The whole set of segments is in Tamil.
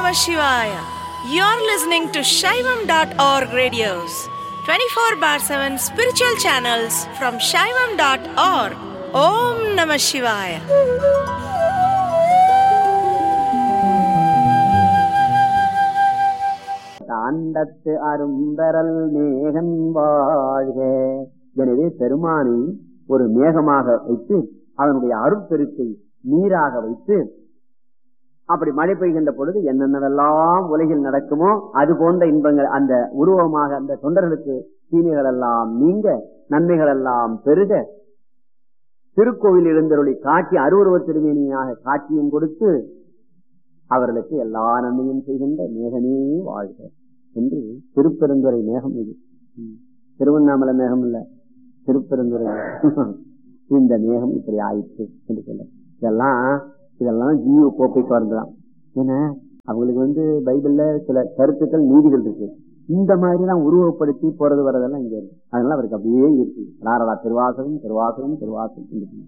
Namah Shivaya. You're listening to Shaivam.org radios, 24 bar 7 spiritual channels from Shaivam.org. Om Namah Shivaya. அண்டத்து அரும்பரல் மேகன் வாழ்க. எனவே பெருமானை ஒரு மேகமாக வைத்து அவனுடைய அருட்பெருக்கை நீராக வைத்து அப்படி மழை பெய்கின்ற பொழுது என்னென்னவெல்லாம் உலகில் நடக்குமோ அது போன்ற இன்பங்கள் அந்த உருவமாக அந்த தொண்டர்களுக்கு தீமைகள் எல்லாம் நீங்க நன்மைகள் எல்லாம் பெருக திருக்கோவில் எழுந்தருளி காட்சி அருவுருவ திருமேனியாக காட்சியும் கொடுத்து அவர்களுக்கு எல்லா நன்மையும் செய்கின்ற மேகமே வாழ்க என்று திருப்பெருந்துறை மேகம். இது திருவண்ணாமலை மேகம் இல்ல, திருப்பெருந்துறை இந்த மேகம் இப்படி ஆயிற்று என்று சொல்ல. இதெல்லாம் ஜீவ கோப்பைக்கு வரலாம். ஏன்னா அவங்களுக்கு பைபிள்ல சில கருத்துக்கள் நீதிகள் இருக்கு. இந்த மாதிரி எல்லாம் உருவப்படுத்தி போறது வர்றதெல்லாம் இங்க இருக்கு. அதனால அவருக்கு அப்படியே இருக்கு. ராரடா திருவாசகம் திருவாசகம் திருவாசகம்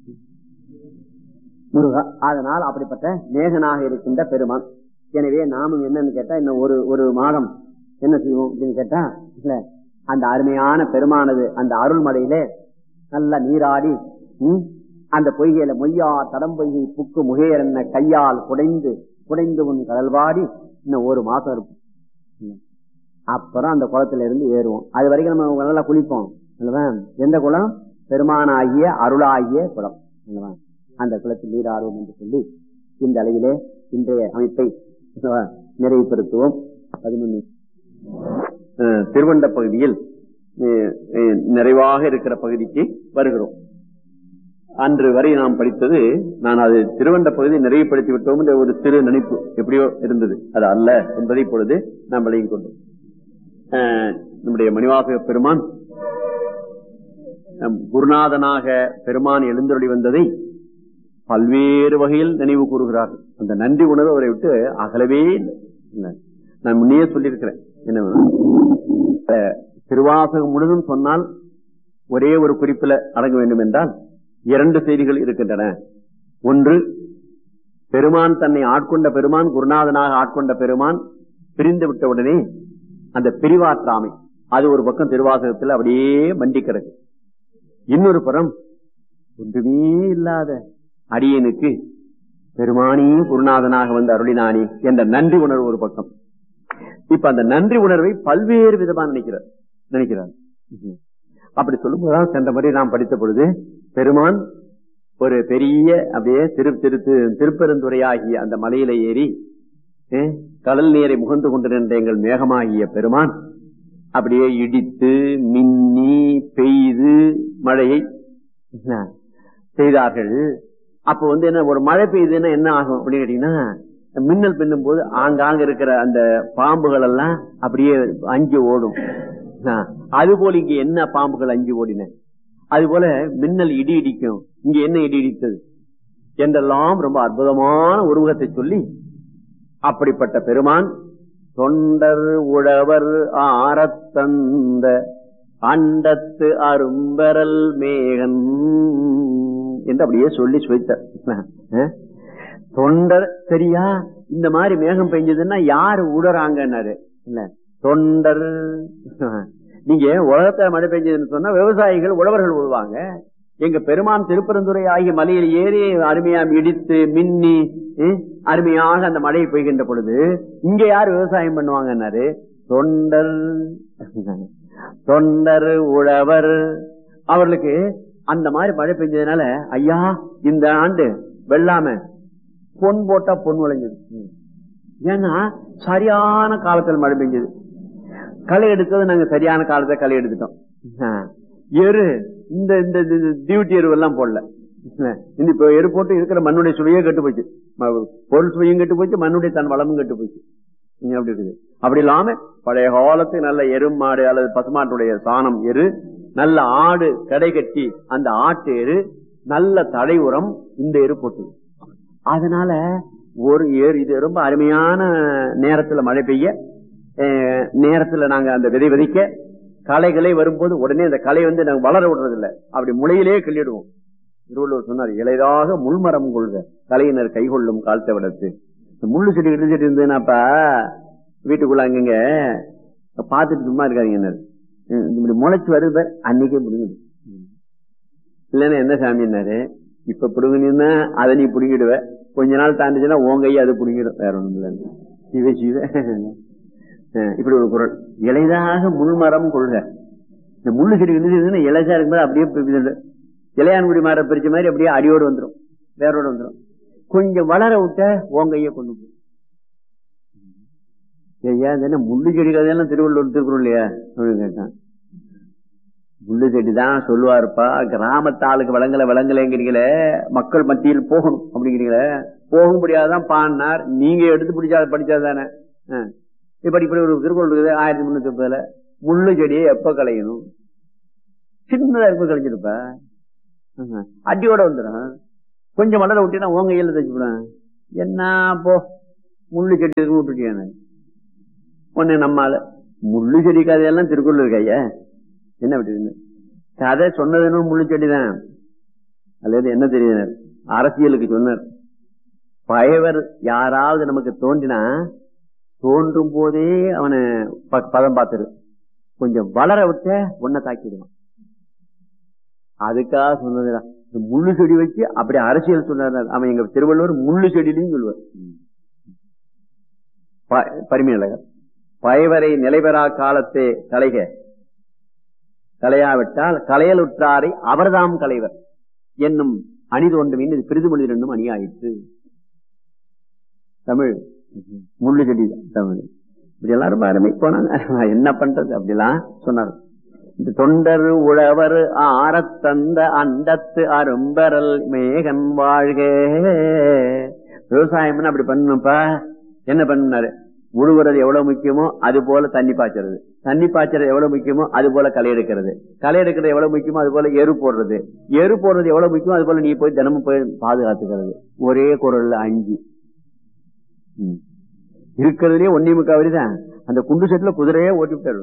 முருகா. அதனால் அப்படிப்பட்ட மேகனாக இருக்கின்ற பெருமான். எனவே நாமும் என்னன்னு கேட்டா இன்னும் ஒரு மாதம் என்ன செய்வோம் அப்படின்னு கேட்டா இல்ல அந்த அருமையான பெருமானது அந்த அருள்மலையிலே நல்ல நீராடி அந்த பொய்கையில மொய்யா தடம் பொய்கை புக்கு முகையர் என்ன கையால் குடைந்து உன் கடல்வாடி இன்னும் ஒரு மாசம் இருக்கும். அப்புறம் அந்த குளத்துல இருந்து ஏறுவோம். அது வரைக்கும் நம்ம நல்லா குளிப்போம். எந்த குளம்? பெருமானாகிய அருளாகிய குளம். அந்த குளத்தில் நீராடுவோம் என்று சொல்லி இந்த அளவிலே இன்றைய அமைப்பை நிறைவுபடுத்துவோம். 11 திருவண்ட பகுதியில் நிறைவாக இருக்கிற பகுதிக்கு வருகிறோம். அன்று வரை நாம் படித்தது, நான் அது திருவண்ட பகுதி நிறைவுபடுத்தி விட்டோம் என்ற ஒரு சிறு நினைப்பு எப்படியோ இருந்தது. அது அல்ல என்பதை இப்பொழுது நாம் விளங்கிக் கொண்டோம். நம்முடைய மணிவாசக பெருமான் குருநாதனாக பெருமான் எழுந்தருளி வந்ததை பல்வேறு வகையில் நினைவு கூறுகிறார்கள். அந்த நன்றி உணர்வு அவரை விட்டு அகலவே இல்லை. நான் முன்னே சொல்லியிருக்கிறேன். என்ன திருவாசகம் முழுதும் சொன்னால் ஒரே ஒரு குறிப்பில் அடங்க வேண்டும் என்றால் 2 செய்திகள் இருக்கின்றன. ஒன்று, பெருமான் தன்னை ஆட்கொண்ட பெருமான், குருநாதனாக ஆட்கொண்ட பெருமான் பிரிந்து விட்டவுடனே அந்த பிரிவாற்றாமை, அது ஒரு பக்கம் திருவாசகத்தில் அப்படியே மண்டி கிடக்கு. இன்னொரு புறம் ஒன்றுமே இல்லாத அடியனுக்கு பெருமானே குருநாதனாக வந்து அருளினானே என்ற நன்றி உணர்வு ஒரு பக்கம். இப்ப அந்த நன்றி உணர்வை பல்வேறு விதமா நினைக்கிறார். அப்படி சொல்லும்போது சென்ற முறை நாம் படித்த பொழுது பெருமான் ஒரு பெரிய அப்படியே திருப்பெருந்துறையாகிய அந்த மலையில ஏறி கடல் நீரை முகந்து கொண்டு நின்ற எங்கள் மேகமாகிய பெருமான் அப்படியே இடித்து மின்னி பெய்து மழையை செய்தார்கள். அப்ப என்ன ஒரு மழை பெய்யுதுன்னா என்ன ஆகும் அப்படின்னு கேட்டீங்கன்னா, மின்னல் பின்னும் போது ஆங்காங்க இருக்கிற அந்த பாம்புகள் எல்லாம் அப்படியே அஞ்சு ஓடும். அதுபோல இங்க என்ன பாம்புகள் அஞ்சு ஓடின, அது போல மின்னல் இடி இடிக்கும். இங்க என்ன இடி இடித்தது என்றெல்லாம் ரொம்ப அற்புதமான உருவகத்தை சொல்லி, அப்படிப்பட்ட பெருமான் தொண்டர் உழவர் ஆரத்தந்த அண்டத்து அரும்பரல் மேகன் என்று அப்படியே சொல்லி சுவைத்தார். தொண்டர் சரியா, இந்த மாதிரி மேகம் பெஞ்சதுன்னா யாரு உடறாங்கன்னாரு இல்ல, தொண்டர். நீங்க உலகத்துல மழை பெஞ்சதுன்னு சொன்னா விவசாயிகள் உழவர்கள் விழுவாங்க. எங்க பெருமான் திருப்பெருந்துறை ஆகிய மலையில் ஏறி அருமையா இடித்து மின்னி அருமையாக அந்த மழை பெய்கின்ற பொழுது இங்க யார் விவசாயம் பண்ணுவாங்கன்னாரு, தொண்டர். தொண்டர் உழவர் அவர்களுக்கு அந்த மாதிரி மழை பெஞ்சதுனால ஐயா இந்த ஆண்டு வெள்ளாம பொன் போட்டா பொன் விளைஞ்சது. ஏன்னா சரியான காலத்தில் மழை பெஞ்சது. களை எடுத்தது நாங்க சரியான காலத்தை களை எடுத்துட்டோம். எரு இந்த டியூட்டி எரு எல்லாம் போடல. இப்ப எரு போட்டு இருக்கிற மண்ணுடைய சுவையே கெட்டு போச்சு, பொருள் சுவையும் கெட்டு போச்சு, மண்ணுடைய தன் வளமும் கெட்டு போச்சு. அப்படி இருக்குது. அப்படி இல்லாம பழைய காலத்துக்கு நல்ல எரும் மாடு அல்லது பசுமாட்டுடைய சாணம் எரு, நல்ல ஆடு கடை கட்டி அந்த ஆட்டு எரு, நல்ல தடை உரம் இந்த எரு போட்டது. அதனால ஒரு ஏர் இது ரொம்ப அருமையான நேரத்துல மழை பெய்ய நேரத்துல நாங்க அந்த விதை விதைக்க களைகளை வரும்போது உடனே அந்த களை நாங்க வளர விடுறது இல்லை, அப்படி முளையிலேயே கிள்ளிடுவோம். திருவள்ளுவர் சொன்னார், இளைதாக முள்மரம் கொள்க கலையினர் கைகொள்ளும் காலத்தை விடத்து. முள்ளு செடி இட்டு செடி இருந்ததுன்னாப்பா வீட்டுக்குள்ள அங்கங்க பாத்துட்டு சும்மா இருக்காதீங்க. இப்படி முளைச்சு வருது அன்னைக்கே பிடுங்குது. இல்லைன்னா என்ன சாமின்னாரு, இப்ப பிடுங்கினா அதை நீ பிடுங்கிடுவ, கொஞ்ச நாள் தாண்டிச்சுன்னா உன் கையை அது பிடுங்கிடும், வேற ஒண்ணும் இல்லை. சிவ சிவ. இப்படி ஒரு குரல். இலைதாக முள்மரம் கொள்க. இந்த முள்ளு செடி இருந்துச்சுன்னா இலைசா இருக்கும்போது அப்படியே இளையான்குடி மர பிரிச்ச மாதிரி அப்படியே அடியோடு வந்துடும், வேரோடு வந்துடும். கொஞ்சம் வளர விட்ட உன் கையை கொண்டு போய் ஐயா தானே முள்ளு செடி கதையெல்லாம் திருவள்ளுவர் திருக்குறள் இல்லையா அப்படின்னு கேட்டான். முள்ளு செடி தான் சொல்லுவாருப்பா, கிராமத்து ஆளுக்கு விளங்கலைங்கிறீங்களே, மக்கள் மத்தியில் போகணும் அப்படிங்கிறீங்களே, போக முடியாதான் பாடினார். நீங்க எடுத்து படிச்சாதானே. இப்படி இப்படி ஒரு திருக்குறள் இருக்குது 1350. முள்ளு செடியை எப்ப களையணும்? சின்னதா எப்ப கழிச்சிருப்ப, அடியோட வந்துடும். கொஞ்சம் வளர விட்டீங்கன்னா உங்க கையில தச்சுப்பேன். என்ன போ முள்ளு செடி இருக்கு விட்டுட்டியான ஒண்ணு. நம்மால முள்ளு செடி கதையெல்லாம் திருக்குறள் இருக்கு ஐயா. என்ன விட்டு கதை சொன்னதுன்னு முள்ளு செடிதான். அல்லது என்ன தெரியுது, அரசியலுக்கு சொன்னார். பயவர் யாராவது நமக்கு தோன்றினா தோன்றும் போதே அவனை பதம் பார்த்துரு, கொஞ்சம் வளர விட்ட ஒன்ன தாக்கிடுவான். அதுக்காக சொன்னதுடா முள்ளு செடி வச்சு அப்படி அரசியல் சொன்னார். அவன் எங்க திருவள்ளுவர் முள்ளு செடியிலையும் சொல்லுவார். பரிமையழகர் பயவரை நிலைபெறா காலத்தே கலைக, கலையாவிட்டால் கலையலுற்றாரை அவர்தாம் கலைவர் என்னும் அணி தோன்றும். இது பிரிதுமொழி ரெண்டும் அணி ஆயிற்று. தமிழ் முள்ளு செடி தமிழ். இப்படி எல்லாரும் அருமை போனாங்க. என்ன பண்றது அப்படிலாம் சொன்னார். இந்த தொண்டர் உழவர் ஆரத்தந்த அண்டத்து அரும்பரல் மேகன் வாழ்க. விவசாயம்னு அப்படி பண்ணணும்ப்பா. என்ன பண்ணாரு, உழுவுறது எவ்வளவு முக்கியமோ அது போல தண்ணி பாய்ச்சறது, தண்ணி பாய்ச்சறது எவ்வளவு முக்கியமோ அது போல களை எடுக்கிறது, களை எடுக்கிறது எவ்வளவு முக்கியமோ அது போல எரு போடுறது, எரு போடுறது எவ்வளவு முக்கியமோ அது போல நீ போய் தினமும் போய் பாதுகாத்துக்கிறது. ஒரே குரல்ல 5 இருக்கிறதுலயே 1.25 தான். அந்த குண்டு செட்டுல குதிரையே ஓட்டி விட்டாரு.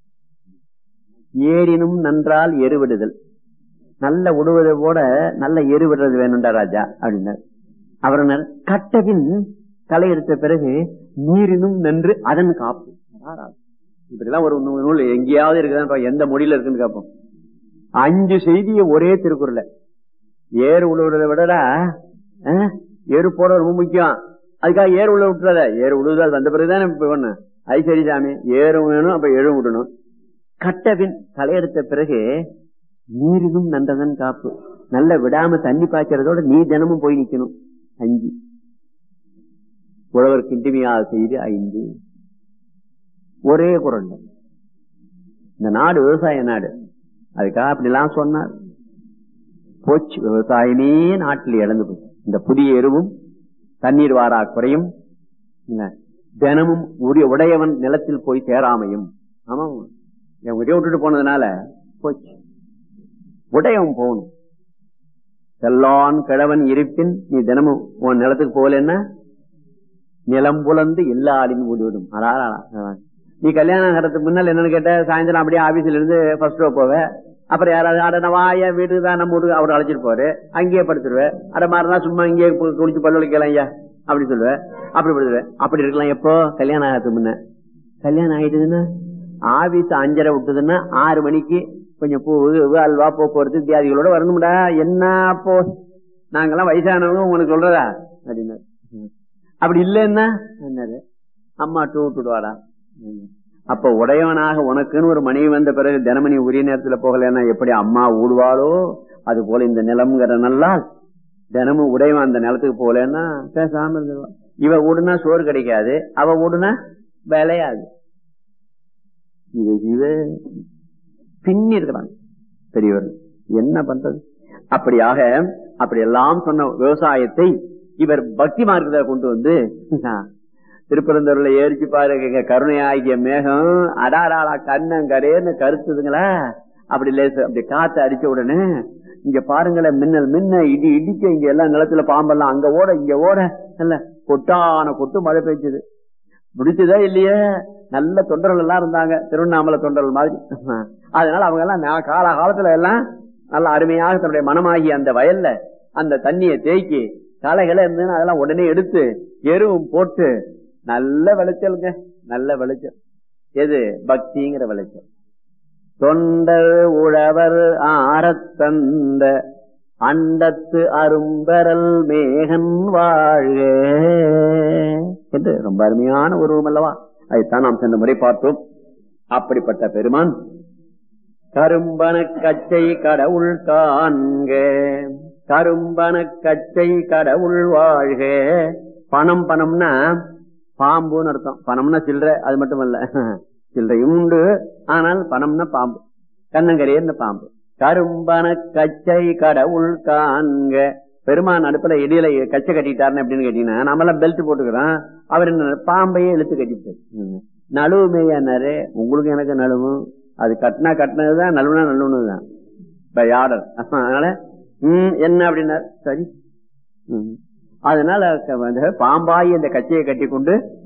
ஏறினும் நன்றால் எருவிடுதல், நல்ல உடுவதை போட நல்ல எரு விடுறது வேணும்டா ராஜா அப்படின்னார். அவர் கட்டபின் களை எடுத்த பிறகு நீரினும் நன்று அதன் காப்பு. இப்படிலாம் ஒரு நூல் எங்கேயாவது இருக்குதான், எந்த மொழியில இருக்குன்னு காப்போம். 5 செய்திய ஒரே திருக்குறள். ஏறு உழுவுறதை விடடா ஏறு போட ரொம்ப முக்கியம். அதுக்காக ஏறு உள்ள விட்டுறத, ஏறு உழுவுதல் வந்த பிறகுதான் அது சரி சாமி, ஏறும் வேணும், அப்ப எழும் விடணும். கட்டபின் களை எடுத்த பிறகு நீரினும் நன்றதன் காப்பு, நல்ல விடாம தண்ணி பாய்ச்சறதோட நீ தினமும் போய் நிக்கணும். 5 உழவருக்கு இன்றிமையாக செய்து 5 ஒரே குரல். இந்த நாடு விவசாய நாடு, அதுக்காக அப்படிலாம் சொன்னார். போச்சு விவசாயமே நாட்டில் இழந்து போச்சு. இந்த புதிய எருவும் தண்ணீர் வாரா குறையும், தினமும் உடையவன் நிலத்தில் போய் சேராமையும். ஆமா, என் உடைய விட்டுட்டு போனதுனால போச்சு. உடையவன் போகணும். செல்லான் கிழவன் இருப்பின் நீ தினமும் உன் நிலத்துக்கு போகலன்னா நிலம் புலந்து எல்லாரின் ஓடிவிடும். நீ கல்யாணம் ஆகிறதுக்கு முன்னால் என்னன்னு கேட்ட, சாயந்தரம் அப்படியே ஆபீஸ்ல இருந்து ஃபர்ஸ்ட் ரோ போவ, அப்புறம் யாராவது வாய வீட்டுக்கு தான் நம்ம வீட்டுக்கு அவர் அழைச்சிட்டு போவாரு, அங்கேயே படுத்துருவேன். அரை மாதிரினா சும்மா இங்கேயே குளிச்சு பல்லு வலிக்கலாம் ஐயா அப்படி சொல்லுவேன். அப்படி படுத்துருவேன். அப்படி இருக்கலாம். எப்போ கல்யாணம் ஆகிறதுக்கு முன்ன. கல்யாணம் ஆயிட்டுதுன்னா ஆபீஸ் 5:30 விட்டுதுன்னா 6 மணிக்கு கொஞ்சம் பூ அல்வா போக்குவரத்து வித்தியாதிகளோட வரணும்டா. என்ன அப்போ நாங்கெல்லாம் வயசானவங்க உங்களுக்கு சொல்றதா அப்படின்னா, அப்படி இல்லைன்னா என்னது அம்மா விட்டுடுவாடா. அப்ப உடையவனாக உனக்குன்னு ஒரு மனைவி வந்த பிறகு தினமணி உரிய நேரத்துல போகலன்னா எப்படி அம்மா ஊடுவாளோ அது போல இந்த நிலம்ங்கிற நல்லா தினமும் உடையவன் அந்த நிலத்துக்கு போகலன்னா பேசாம இருந்துருவான். இவ ஊடுனா சோறு கிடைக்காது, அவ ஊடுனா விளையாது. இது பின்னி இருக்கிறாங்க பெரியவர். என்ன பண்றது? அப்படியாக அப்படி எல்லாம் சொன்ன விவசாயத்தை இவர் பக்தி மார்க்கத்தை கொண்டு வந்து திருப்பரந்தூர்ல ஏறிச்சு பாருங்க. கருணை ஆகிய மேகம் அடாராடா கண்ணங்கரேன்னு கருத்துதுங்களா. அப்படி லேசு அப்படி காத்து அடிச்ச உடனே இங்க பாருங்களேன், மின்னல் மின்ன இடி இடிக்க இங்க எல்லாம் நிலத்துல பாம்பெல்லாம் அங்க ஓட இங்க ஓட நல்ல கொட்டான கொட்டு மழை பெய்ச்சது. முடிச்சதா இல்லையே, நல்ல தொண்டர்கள் எல்லாம் இருந்தாங்க, திருவண்ணாமலை தொண்டர்கள் மாதிரி. அதனால அவங்க எல்லாம் காலகாலத்துல எல்லாம் நல்ல அருமையாக தன்னுடைய மனமாகி அந்த வயல்ல அந்த தண்ணியை தேக்கி காளைகளை இருந்ததுன்னா அதெல்லாம் உடனே எடுத்து எருவும் போட்டு நல்ல விளைச்சலுங்க, நல்ல விளைச்சல். எது? பக்திங்கிற விளைச்சல். தொண்டர் உழவர் ஆரத்தந்த அண்டத்து அரும்பரல் மேகன் வாழ்க என்று ரொம்ப அருமையான உருவம் அல்லவா? அதைத்தான் நாம் சென்ற முறை பார்த்தோம். அப்படிப்பட்ட பெருமான் கரும்பன கச்சை கடவுள் காண்க, கரும்பன கச்சை கடவுள் வாழ்க. பணம் பணம்னா பாம்புன்னு அர்த்தம். பணம்னா சில்லறை, அது மட்டுமல்ல, சில்லறையும் உண்டு, ஆனால் பணம்னா பாம்பு, கண்ணங்கரையர்னு பாம்பு. கரும்பன கச்சை கடவுள் காண்க. பெருமான் அடுப்புல இடையில கச்சை கட்டிட்டாருன்னு எப்படின்னு கேட்டீங்கன்னா, நம்மளாம் பெல்ட் போட்டுக்கிறோம், அவர் என்ன பாம்பையே இழுத்து கட்டிட்டாரு. நழுவுமேயானாரு. உங்களுக்கு எனக்கு நழுவும், அது கட்டினா கட்டினதுதான், நழுவுனா நழுவுனதுதான் பை ஆர்டர். அதனால என்ன அப்படின்னாரு. சரி, அதனால பாம்பாயி அந்த கச்சையை கட்டி கொண்டு